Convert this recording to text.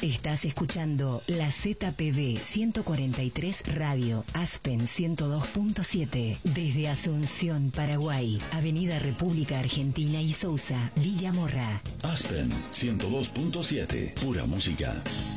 Estás escuchando la ZPD 143 Radio, Aspen 102.7, desde Asunción, Paraguay, Avenida República Argentina y Sousa, Villa Morra. Aspen 102.7, pura música.